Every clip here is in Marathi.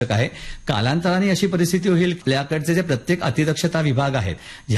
आहे. कालांतराने अशी परिस्थिती होईल, आपल्याकडचे जे प्रत्येक अतिदक्षता विभाग आहेत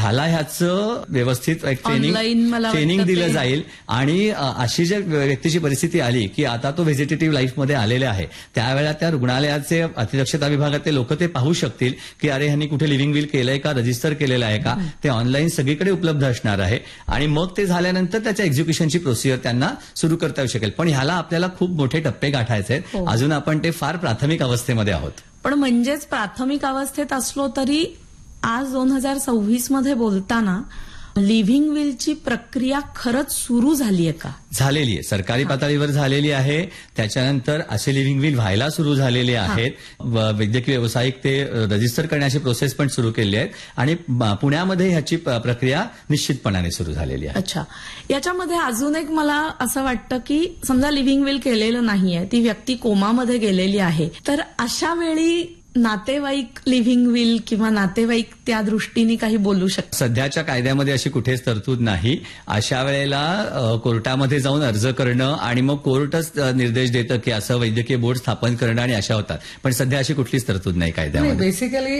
ह्याचं व्यवस्थित एक ट्रेनिंग दिलं जाईल आणि अशी जर व्यक्तीची परिस्थिती आली की आता तो व्हेजिटेटिव्ह लाईफमध्ये आलेले आहे, त्यावेळेला त्या रुग्णालयाचे अतिदक्षता विभागातले लोक ते पाहू शकतील की अरे ह्यांनी कुठे लिव्हिंग विल केलंय का, रजिस्टर केलेलं आहे का, ते ऑनलाईन सगळीकडे उपलब्ध असणार आहे आणि मग ते झाल्यानंतर त्याच्या एक्झिक्युशनची प्रोसिजर त्यांना सुरू करता येऊ शकेल. पण ह्याला आपल्याला खूप मोठे टप्पे गाठायचे आहेत. अजून आपण ते फार प्राथमिक अवस्थेमध्ये आहोत. पण म्हणजेच प्राथमिक अवस्थेत असलो तरी आज 2026 मध्ये बोलताना लिव्हिंग विलची प्रक्रिया खरंच सुरू झाली आहे का? झालेली आहे, सरकारी पातळीवर झालेली आहे. त्याच्यानंतर असे लिव्हिंग विल व्हायला सुरू झालेले आहेत. वैद्यकीय व्यावसायिक ते रजिस्टर करण्याची प्रोसेस पण सुरू केली आहे आणि पुण्यामध्ये ह्याची प्रक्रिया निश्चितपणाने सुरू झालेली आहे. अच्छा, याच्यामध्ये अजून एक मला असं वाटतं की समजा लिव्हिंग विल केलेलं नाहीये, ती व्यक्ती कोमामध्ये गेलेली आहे, तर अशा वेळी नातेवाईक लिव्हिंग विल किंवा नातेवाईक त्या दृष्टीने काही बोलू शकतात? सध्याच्या कायद्यामध्ये अशी कुठेच तरतूद नाही. अशा वेळेला कोर्टामध्ये जाऊन अर्ज करणं आणि मग कोर्टच निर्देश देतं की असं वैद्यकीय बोर्ड स्थापन करणं आणि अशा होतात. पण सध्या अशी कुठलीच तरतूद नाही कायद्यामध्ये. बेसिकली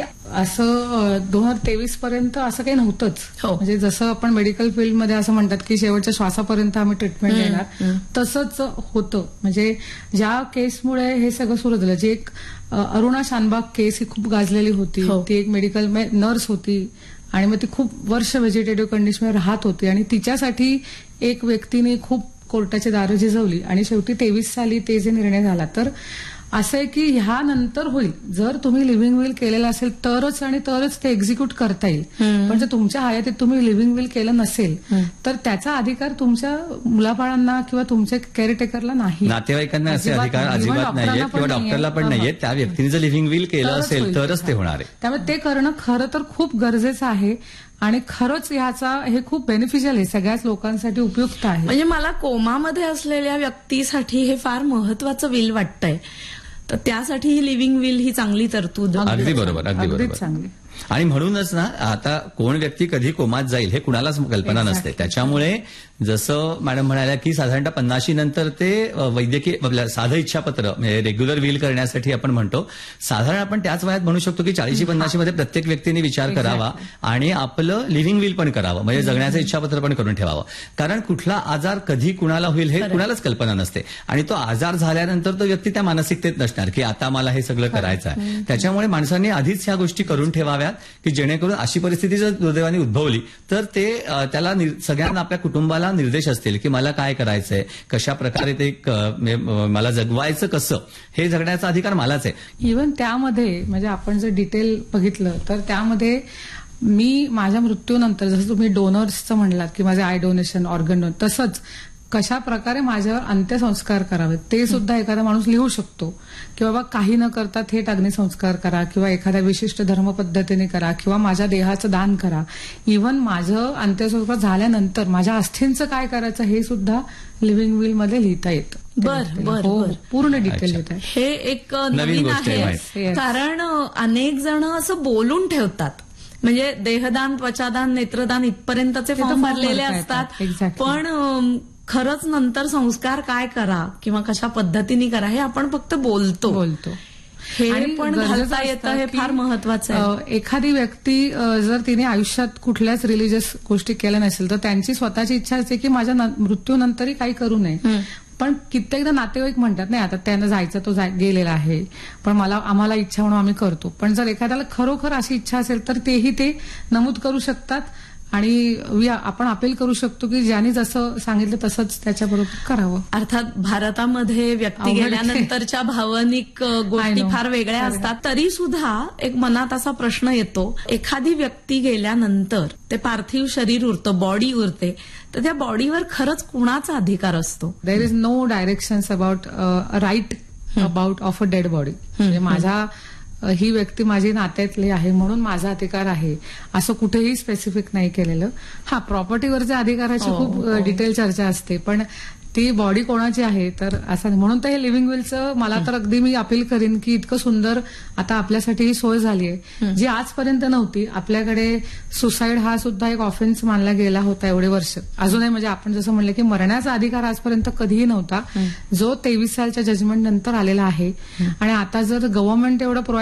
असं 2023 पर्यंत असं काही नव्हतंच. म्हणजे जसं आपण मेडिकल फील्डमध्ये असं म्हणतात की शेवटच्या श्वासापर्यंत आम्ही ट्रीटमेंट देणार, तसंच होतं. म्हणजे ज्या केसमुळे हे सगळं सुरू झालं, जे एक अरुणा शानबाग केस ही खूप गाजलेली होती. ती एक मेडिकल नर्स होती आणि मग ती खूप वर्ष व्हेजिटेटिव्ह कंडिशनवर राहत होती आणि तिच्यासाठी एक व्यक्तीने खूप कोर्टाची दारं झिजवली आणि शेवटी 23 साली ते जे निर्णय झाला. तर असं आहे की ह्यानंतर होईल, जर तुम्ही लिव्हिंग विल केलेलं असेल तरच आणि तरच ते एक्झिक्यूट करता येईल. पण जर तुमच्या हयातीत तुम्ही लिव्हिंग विल केलं नसेल तर त्याचा अधिकार तुमच्या मुलाबाळांना किंवा तुमच्या केअरटेकरला नाही. नातेवाईकांना असे अधिकार अजिबात नाहीयेत किंवा डॉक्टरला पण नाहीयेत. त्या व्यक्तीने जर लिव्हिंग विल केलं असेल तरच ते होणार आहे. त्यामुळे ते करणं खरं तर खूप गरजेचं आहे आणि खरंच ह्याचा हे खूप बेनिफिशियल आहे, सगळ्याच लोकांसाठी उपयुक्त आहे. म्हणजे मला कोमामध्ये असलेल्या व्यक्तीसाठी हे फार महत्वाचं विल वाटतंय, तर त्यासाठी ही लिव्हिंग विल ही चांगली तरतूद. अगदी बरोबर, अगदी बरोबर. चांगली. आणि म्हणूनच ना आता कोण व्यक्ती कधी कोमात जाईल हे कुणालाच कल्पना नसते. त्याच्यामुळे जसं मॅडम म्हणाल्या की साधारणतः 50 नंतर ते वैद्यकीय साधं इच्छापत्र म्हणजे रेग्युलर विल करण्यासाठी आपण म्हणतो, साधारण आपण त्याच वयात म्हणू शकतो की 40-50 मध्ये प्रत्येक व्यक्तीने विचार करावा आणि आपलं लिव्हिंग विल पण करावं, म्हणजे जगण्याचं इच्छापत्र पण करून ठेवावं. कारण कुठला आजार कधी कुणाला होईल हे कुणालाच कल्पना नसते आणि तो आजार झाल्यानंतर तो व्यक्ती त्या मानसिकतेत नसणार की आता मला हे सगळं करायचं आहे. त्याच्यामुळे माणसांनी आधीच ह्या गोष्टी करून ठेवाव्यात की जेणेकरून अशी परिस्थिती जर दुर्दैवाने उद्भवली तर ते त्याला सगळ्यांना आपल्या कुटुंबाला निर्देश असतील की मला काय करायचंय, कशा प्रकारे ते मला जगवायचं, कसं हे जगण्याचा अधिकार मलाच आहे. इव्हन त्यामध्ये म्हणजे आपण जर डिटेल बघितलं तर त्यामध्ये मी माझ्या मृत्यूनंतर जसं तुम्ही डोनर्सचं म्हणलात की माझे आय डोनेशन, ऑर्गन डोनेशन, तसंच कशा प्रकारे माझ्यावर अंत्यसंस्कार करावेत ते सुद्धा एखादा माणूस लिहू शकतो की बाबा काही न करता थेट अग्निसंस्कार करा किंवा एखाद्या विशिष्ट धर्म पद्धतीने करा किंवा माझ्या देहाचं दान करा. इव्हन माझं अंत्यसंस्कार झाल्यानंतर माझ्या अस्थींचं काय करायचं हे सुद्धा लिव्हिंग विल मध्ये लिहिता येतं. बर, पूर्ण डिटेल लिहिता. हे एक नवीन आहे, कारण अनेक जण असं बोलून ठेवतात. म्हणजे देहदान, त्वचादान, नेत्रदान इथपर्यंतचे फॉर्म भरलेले असतात, पण खरंच नंतर संस्कार काय करा किंवा कशा पद्धतीने करा हे आपण फक्त बोलतो. हे पण घालता येतं, हे फार महत्वाचं आहे. एखादी व्यक्ती जर तिने आयुष्यात कुठल्याच रिलिजियस गोष्टी केल्या नसेल तर त्यांची स्वतःची इच्छा असते की माझ्या मृत्यूनंतरही काही करू नये. पण कित्येकदा नातेवाईक म्हणतात नाही आता त्यानं जायचं, तो गेलेला आहे, पण आम्हाला इच्छा म्हणून आम्ही करतो. पण जर एखाद्याला खरोखर अशी इच्छा असेल तर तेही ते नमूद करू शकतात आणि आपण अपील करू शकतो की ज्याने जसं सांगितलं तसंच त्याच्याबरोबर करावं. अर्थात भारतामध्ये व्यक्ती गेल्यानंतरच्या भावनिक गोष्टी फार वेगळ्या असतात, तरी सुद्धा एक मनात असा प्रश्न येतो, एखादी व्यक्ती गेल्यानंतर ते पार्थिव शरीर उरतं, बॉडी उरते, तर त्या बॉडीवर खरंच कुणाचा अधिकार असतो? There is no directions about right about of a dead body. म्हणजे माझा ही व्यक्ती माझी नात्यातली आहे म्हणून माझा अधिकार आहे असं कुठेही स्पेसिफिक नाही केलेलं. हा, प्रॉपर्टीवरच्या अधिकाराची खूप डिटेल चर्चा असते, पण ती बॉडी कोणाची आहे. तर असं म्हणून तर हे लिव्हिंग विलचं मला तर अगदी मी अपील करीन की इतकं सुंदर आता आपल्यासाठी ही सोय झाली आहे जी आजपर्यंत नव्हती. आपल्याकडे सुसाईड हा सुद्धा एक ऑफेन्स मानला गेला होता एवढे वर्ष. अजूनही म्हणजे आपण जसं म्हणलं की मरण्याचा अधिकार आजपर्यंत कधीही नव्हता, जो 23 सालच्या जजमेंट नंतर आलेला आहे. आणि आता जर गव्हर्नमेंट एवढं